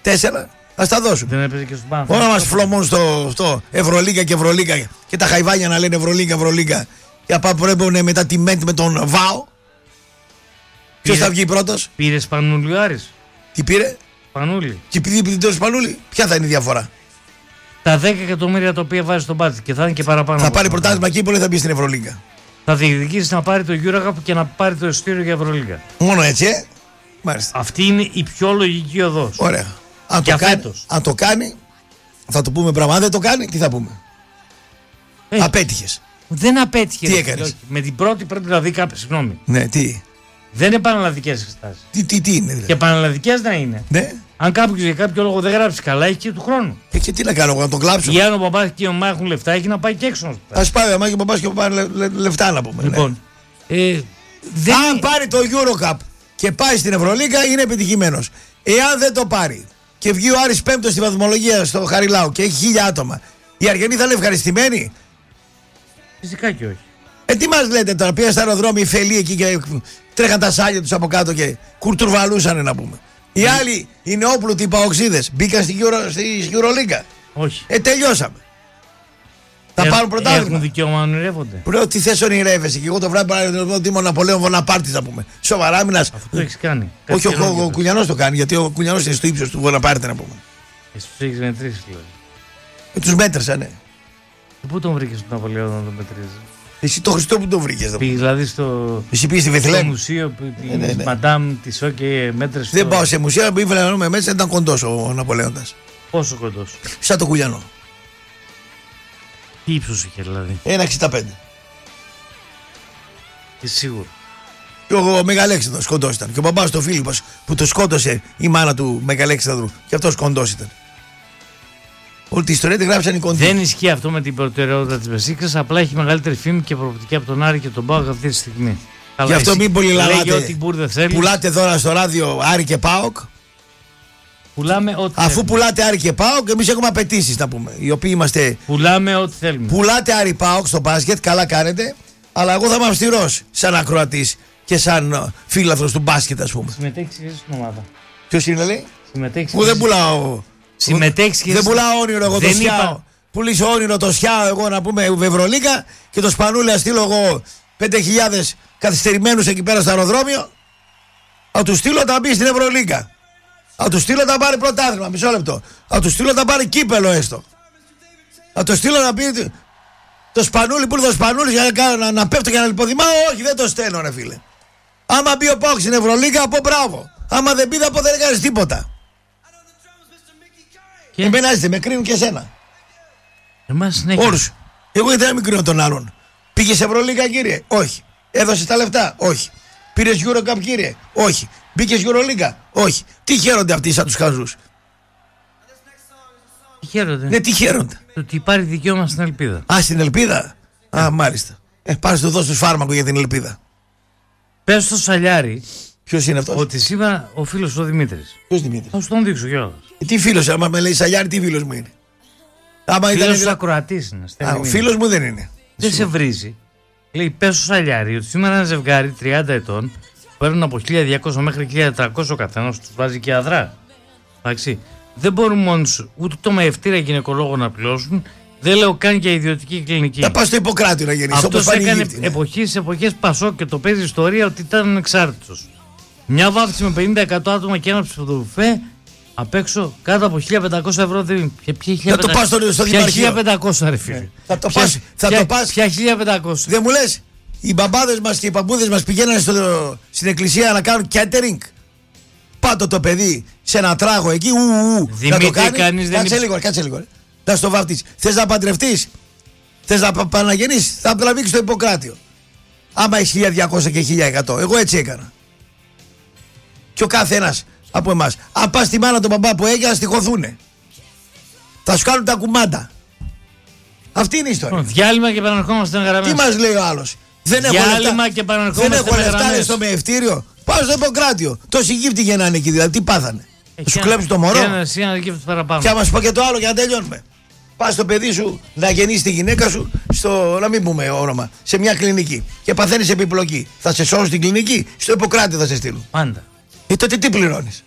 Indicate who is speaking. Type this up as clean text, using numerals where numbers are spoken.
Speaker 1: 4. Ας τα δώσουν.
Speaker 2: Δεν έπαιζε και στον Παναθηναϊκό.
Speaker 1: Όλα μας φλωμούν στο Ευρωλίγκα και Ευρωλίγκα. Και τα χαϊβάνια να λένε Ευρωλίγκα. Και απ' πρέπει μετά τη ΜΕΝΤ με τον ΒΑΟ. Ποιος θα βγει πρώτος?
Speaker 2: Πήρε Σπανούλη ο Άρης.
Speaker 1: Τι πήρε?
Speaker 2: Σπανούλη.
Speaker 1: Και επειδή πήρε το Σπανούλη, ποια θα είναι η διαφορά?
Speaker 2: Τα 10 εκατομμύρια τα οποία βάζει στον μπάτι και θα είναι και παραπάνω.
Speaker 1: Θα πάρει πρωτάθλημα εκεί, πολύ θα μπει στην Ευρωλίγκα.
Speaker 2: Θα διεκδικήσει να πάρει το EuroCup και να πάρει το εισιτήριο για Ευρωλίγκα.
Speaker 1: Μόνο έτσι, Μάλιστα.
Speaker 2: Αυτή είναι η πιο λογική οδός.
Speaker 1: Ωραία. Αν το κάνει, θα το πούμε πράγμα. Αν δεν το κάνει, τι θα πούμε? Απέτυχες.
Speaker 2: Δεν απέτυχε.
Speaker 1: Τι έκανες?
Speaker 2: Με την πρώτη πρέπει να δει κάποιο. Συγγνώμη.
Speaker 1: Ναι, τι?
Speaker 2: Δεν είναι επαναλλαδικές εξετάσεις.
Speaker 1: Τι είναι δηλαδή?
Speaker 2: Και επαναλλαδικές να είναι.
Speaker 1: Ναι.
Speaker 2: Αν κάποιος για κάποιο λόγο δεν γράψει καλά, έχει και του χρόνου.
Speaker 1: Και τι να κάνω, να τον κλάψω?
Speaker 2: Για αν ο παπάς και η μαμά έχουν λεφτά, έχει να πάει και έξω.
Speaker 1: Ας πάει ο μαμά και ο παπάς και ο παπάς λεφτά να πούμε.
Speaker 2: Λοιπόν.
Speaker 1: Ναι. Αν πάρει το EuroCup και πάει στην Ευρωλίγκα, είναι επιτυχημένος. Εάν δεν το πάρει και βγει ο Άρης πέμπτος στη βαθμολογία στο Χαριλάου και έχει 1000 άτομα, οι Αργενοί θα είναι ευχαριστημένοι?
Speaker 2: Φυσικά και όχι.
Speaker 1: Τι μας λέτε τώρα? Πήγα στα αεροδρόμια οι φελοί εκεί και τρέχαν τα σάλια τους από κάτω και κουρτουρβαλούσανε να πούμε. Οι άλλοι, οι νεόπλουτοι, οι παοξίδες, μπήκαν στη Ευρωλίγκα.
Speaker 2: Όχι.
Speaker 1: Τελειώσαμε. Θα πάρουν πρωτάθλημα.
Speaker 2: Έχουν δικαίωμα να ονειρεύονται.
Speaker 1: Λέω τι θες ονειρεύεσαι? Και εγώ το βράδυ παράδειγμα ότι είμαι ο Ναπολέον Βοναπάρτης να πούμε. Σοβαρά μιλάς?
Speaker 2: Αυτό το έχεις κάνει.
Speaker 1: Όχι, ο Κουνιανός το κάνει, γιατί ο Κουνιανός είναι στο ύψος του Βοναπάρτη να πούμε.
Speaker 2: Εσύ τους έχεις μετρήσει δηλαδή.
Speaker 1: Τους μέτρησα, ναι.
Speaker 2: Πού τον βρήκες τον Ναπολέον να τον μετρήσει?
Speaker 1: Εσύ το Χριστό που τον βρήκες?
Speaker 2: Πήγες δηλαδή στο.
Speaker 1: Εσύ πήγες στη Βεθλέμ?
Speaker 2: Στο μουσείο της Μαντάμ της Όκε μέτρησε.
Speaker 1: Δεν πάω σε μουσείο, που ήθελα να δούμε μέσα, ήταν κοντός ο Ναπολέοντας.
Speaker 2: Πόσο κοντός?
Speaker 1: Σαν το Κουνιανό.
Speaker 2: Τι ύψος είχε δηλαδή?
Speaker 1: 1,65.
Speaker 2: Είσαι σίγουρο?
Speaker 1: Και ο Μεγαλέξανδρος κοντός ήταν. Και ο μπαμπάς του Φίλιππος που το σκότωσε η μάνα του Μεγαλέξανδρου. Και αυτός κοντός ήταν. Όλη τη ιστορία τη γράψαν οι κοντοί.
Speaker 2: Δεν ισχύει αυτό με την προτεραιότητα της Μπεσίκτας. Απλά έχει μεγαλύτερη φήμη και προοπτική από τον Άρη και τον ΠΑΟΚ αυτή τη στιγμή.
Speaker 1: Γι' αυτό μην πολύ
Speaker 2: λαλάτε.
Speaker 1: Πουλάτε δώρα στο ράδιο Άρη και ΠΑΟΚ.
Speaker 2: Πουλάμε ό,τι
Speaker 1: Αφού
Speaker 2: θέλουμε.
Speaker 1: πουλάτε Άρη και ΠΑΟΚ, εμείς έχουμε απαιτήσεις να πούμε. Οι οποίοι είμαστε.
Speaker 2: Πουλάμε ό,τι θέλουμε.
Speaker 1: Πουλάτε Άρη ΠΑΟΚ στο μπάσκετ, καλά κάνετε. Αλλά εγώ θα είμαι αυστηρός σαν ακροατής και σαν φίλαθρος του μπάσκετ, ας πούμε.
Speaker 2: Συμμετέχεις και στην ομάδα.
Speaker 1: Ποιος είναι, λέει?
Speaker 2: Συμμετέχεις.
Speaker 1: Εγώ δεν πουλάω.
Speaker 2: Συμμετέχεις και
Speaker 1: δεν πουλάω όνειρο εγώ το σιάω. Πουλήσω όνειρο το σιάω εγώ να πούμε Ευρωλίγκα και το Σπανούλη να στείλω εγώ 5.000 καθυστερημένους εκεί πέρα στο αεροδρόμιο. Θα του στείλω να μπει στην Ευρωλίγκα. Θα του στείλω να πάρει πρωτάθλημα, μισό λεπτό. Θα του στείλω να πάρει κύπελο έστω. Θα το στείλω να πει το Σπανούλη που είναι το Σπανούλη για να πέφτω και να λιποδημάω. Όχι, δεν το στέλνω, ρε φίλε. Άμα μπει ο ΠΑΟΚ στην Ευρωλίγκα, από μπράβο. Άμα δεν μπει, από δεν κάνεις τίποτα. Εμένα είστε, με κρίνουν και εσένα. Όλους. Εγώ γιατί να μην κρίνω τον άλλον? Πήγες Ευρωλίγκα, κύριε? Όχι. Έδωσες τα λεφτά? Όχι. Πήρες EuroCup, κύριε? Όχι. Μπήκες EuroLίγκα? Όχι. Τι χαίρονται αυτοί σαν τους χαζούς?
Speaker 2: Τι χαίρονται?
Speaker 1: Ναι, τι χαίρονται?
Speaker 2: Το ότι υπάρχει δικαίωμα στην ελπίδα.
Speaker 1: Α, στην ελπίδα. Α, μάλιστα. Πάρεις το δώσω φάρμακο για την ελπίδα.
Speaker 2: Πες στο Σαλιάρη.
Speaker 1: Ποιος είναι αυτός?
Speaker 2: Ότι σήμερα ο φίλος ο Δημήτρης.
Speaker 1: Ποιος Δημήτρης?
Speaker 2: Θα σου τον δείξω κιόλας.
Speaker 1: Τι φίλος, άμα με λέει Σαλιάρη, τι φίλος μου είναι?
Speaker 2: Φίλος του ακροατής είναι.
Speaker 1: Ο φίλος μου δεν είναι.
Speaker 2: Δεν σε βρίζει. Λέει πες στο Σαλιάρη ότι σήμερα ένα ζευγάρι 30 ετών παίρνουν από 1.200 μέχρι 1.300 ο καθένας, τους βάζει και αδρά. Εντάξει. Δεν μπορούν μόνοι ούτε το μαευτήρα γυναικολόγο να πληρώσουν. Δεν λέω καν για ιδιωτική κλινική.
Speaker 1: Θα πας στο Ιπποκράτιο να γεννήσεις.
Speaker 2: Αυτός έκανε εποχές Πασόκ και το παίζει ιστορία ότι ήταν ανεξάρτητος. Μια βάφτιση με 50% άτομα και ένα ψευδοβουφέ απ' έξω κάτω από 1.500 ευρώ.
Speaker 1: Θα το πας στο Δημαρχείο.
Speaker 2: 1.500 ρε φίλε.
Speaker 1: Θα το πας.
Speaker 2: Ποια 1.500.
Speaker 1: Δεν μου λες, οι μπαμπάδες μας και οι παππούδες μας πηγαίνανε στην εκκλησία να κάνουν catering. Πάτω το παιδί σε ένα τράγο εκεί.
Speaker 2: Δημήτρη, κανείς δεν είναι.
Speaker 1: Κάτσε λίγο. Θα στο βαφτίσεις. Θες να παντρευτείς? Θες να παναγεννήσεις? Θα τραβήξεις το Ιπποκράτιο. Άμα έχει 1.200 και 1.100. Εγώ έτσι έκανα. Και ο καθένας από εμάς. Αν πας στη μάνα τον μπαμπά που έγινε, να στοιχωθούνε. Θα σου κάνουν τα κουμάντα. Αυτή είναι η ιστορία.
Speaker 2: Διάλειμμα και επαναρχόμαστε με γραμμές.
Speaker 1: Τι μας λέει ο άλλος? Δεν έχω λεφτά στο μεευτήριο. Πάω στο Ιπποκράτιο. Τόσοι γύφτοι γεννάνε εκεί, δηλαδή τι πάθανε? Σου κλέψουν το μωρό. Και άμα σου πω και το άλλο για να τελειώνουμε. Πας στο παιδί σου να γεννήσει τη γυναίκα σου στο, να μην πούμε όνομα, σε μια κλινική και παθαίνεις επιπλοκή. Θα σε σώσουν στην κλινική? Στο Ιπποκράτιο θα σε στείλουν.
Speaker 2: Πάντα.
Speaker 1: Τότε τι πληρώνεις?